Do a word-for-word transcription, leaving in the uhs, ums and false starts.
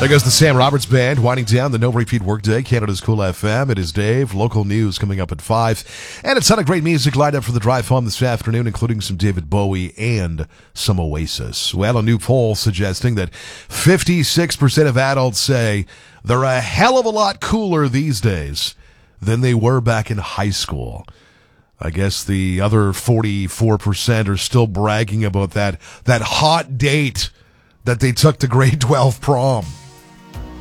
There goes the Sam Roberts Band, winding down the No Repeat Workday, Canada's Cool F M. It is Dave. Local news coming up at five. And a ton of great music lined up for the drive home this afternoon, including some David Bowie and some Oasis. Well, a new poll suggesting that fifty-six percent of adults say they're a hell of a lot cooler these days than they were back in high school. I guess the other forty-four percent are still bragging about that, that hot date that they took to grade twelve prom.